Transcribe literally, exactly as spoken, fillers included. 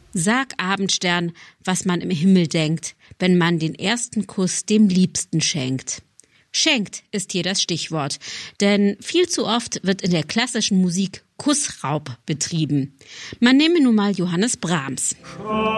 Sag, Abendstern, was man im Himmel denkt, wenn man den ersten Kuss dem Liebsten schenkt. Schenkt ist hier das Stichwort, denn viel zu oft wird in der klassischen Musik Kussraub betrieben. Man nehme nun mal Johannes Brahms.